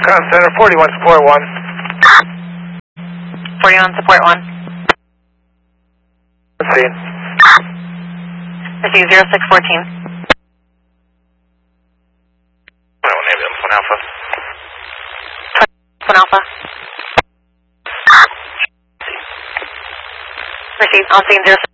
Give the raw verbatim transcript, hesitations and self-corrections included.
Ground Center, forty-one support one. forty-one support one. Proceed. Receive zero six fourteen. One Alpha. One Alpha. Receive on scene zero six.